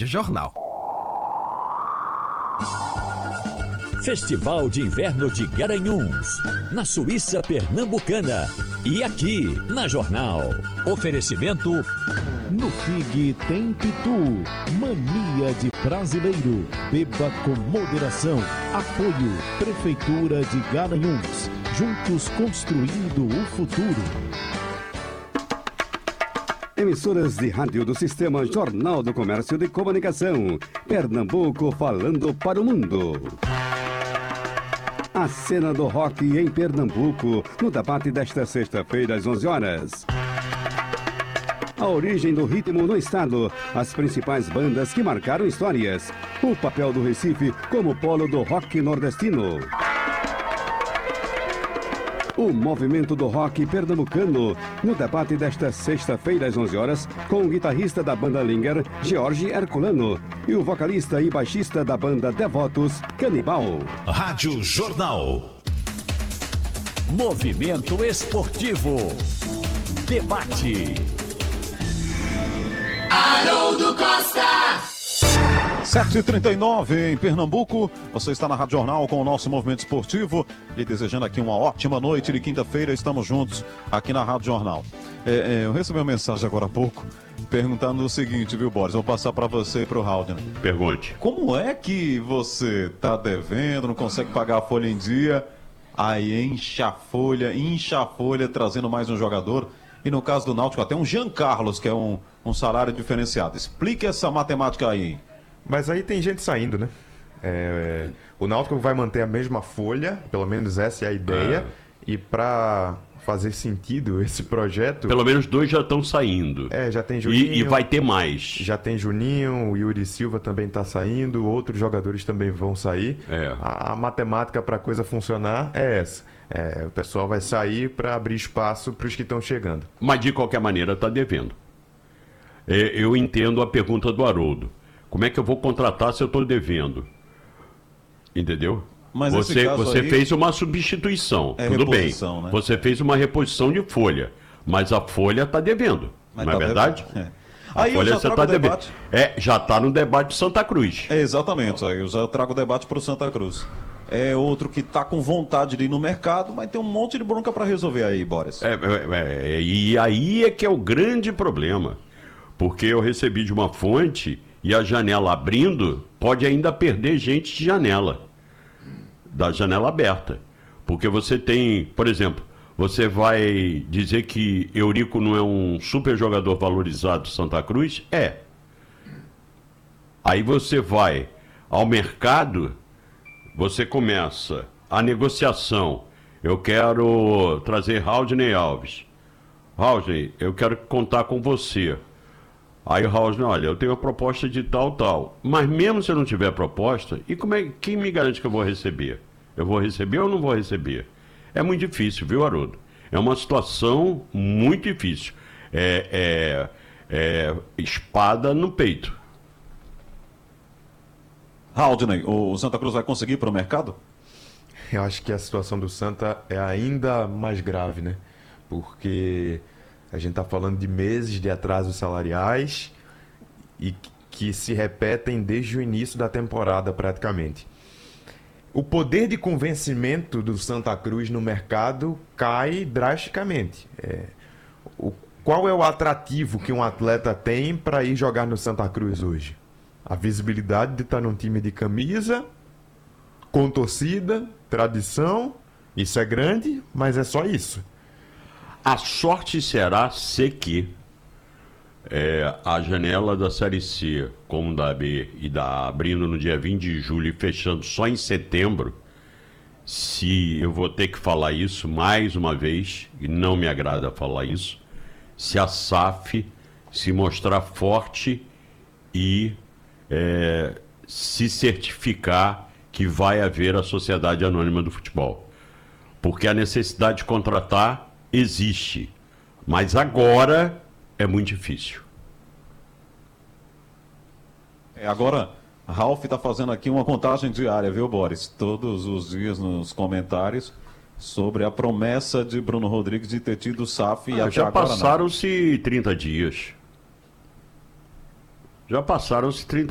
Rádio Jornal. Festival de Inverno de Garanhuns, na Suíça Pernambucana. E aqui, na Jornal. Oferecimento... No FIG tem Pitu, mania de brasileiro. Beba com moderação. Apoio, Prefeitura de Garanhuns. Juntos construindo o futuro. Emissoras de rádio do Sistema Jornal do Comércio de Comunicação. Pernambuco falando para o mundo. A cena do rock em Pernambuco, no debate desta sexta-feira às 11 horas. A origem do ritmo no estado, as principais bandas que marcaram histórias. O papel do Recife como polo do rock nordestino. O movimento do rock pernambucano, no debate desta sexta-feira às 11 horas, com o guitarrista da banda Linger, Jorge Herculano, e o vocalista e baixista da banda Devotos, Canibal. Rádio Jornal. Movimento esportivo. Debate. Haroldo Costa. 7h39 em Pernambuco, você está na Rádio Jornal com o nosso movimento esportivo e desejando aqui uma ótima noite de quinta-feira, estamos juntos aqui na Rádio Jornal. Eu recebi uma mensagem agora há pouco perguntando o seguinte, viu, Boris? Vou passar para você e para o Haldner. Pergunte. Como é que você está devendo, não consegue pagar a folha em dia, aí incha a folha, trazendo mais um jogador, e no caso do Náutico até um Jean Carlos, que é um salário diferenciado. Explique essa matemática aí. Mas aí tem gente saindo, né? O Náutico vai manter a mesma folha, pelo menos essa é a ideia. E para fazer sentido esse projeto... Pelo menos 2 já estão saindo. Já tem Juninho. E vai ter mais. Já tem Juninho, o Yuri Silva também está saindo, outros jogadores também vão sair. A matemática para a coisa funcionar é essa. O pessoal vai sair para abrir espaço para os que estão chegando. Mas de qualquer maneira está devendo. Eu entendo a pergunta do Haroldo. Como é que eu vou contratar se eu estou devendo? Entendeu? Mas você aí... fez uma substituição, tudo bem. Né? Você fez uma reposição de folha, mas a folha está devendo, mas não é verdade? A aí folha você está devendo. Já está no debate de Santa Cruz. Exatamente, aí eu já trago o debate para o Santa Cruz. É outro que está com vontade de ir no mercado, mas tem um monte de bronca para resolver aí, Boris. E aí é que é o grande problema, porque eu recebi de uma fonte... E a janela abrindo, pode ainda perder gente de janela, da janela aberta. Porque você tem, por exemplo, você vai dizer que Eurico não é um super jogador valorizado de Santa Cruz? Aí você vai ao mercado, você começa a negociação. Eu quero trazer Haldner Alves. Haldner, eu quero contar com você. Aí o Haldner, olha, eu tenho uma proposta de tal. Mas mesmo se eu não tiver proposta, quem me garante que eu vou receber? Eu vou receber ou não vou receber? É muito difícil, viu, Haroldo? É uma situação muito difícil. Espada no peito. Haldner, o Santa Cruz vai conseguir ir para o mercado? Eu acho que a situação do Santa é ainda mais grave, né? Porque... a gente está falando de meses de atrasos salariais e que se repetem desde o início da temporada praticamente. O poder de convencimento do Santa Cruz no mercado cai drasticamente. Qual é o atrativo que um atleta tem para ir jogar no Santa Cruz hoje? A visibilidade de estar num time de camisa, com torcida, tradição, isso é grande, mas é só isso. A sorte será se que a janela da Série C, como da B e da A, abrindo no dia 20 de julho e fechando só em setembro, se eu vou ter que falar isso mais uma vez, e não me agrada falar isso, se a SAF se mostrar forte e se certificar que vai haver a Sociedade Anônima do Futebol. Porque a necessidade de contratar existe, mas agora é muito difícil. Agora, Ralf está fazendo aqui uma contagem diária, viu, Boris? Todos os dias nos comentários sobre a promessa de Bruno Rodrigues de ter tido SAF e até já agora passaram-se 30 dias. Já passaram-se 30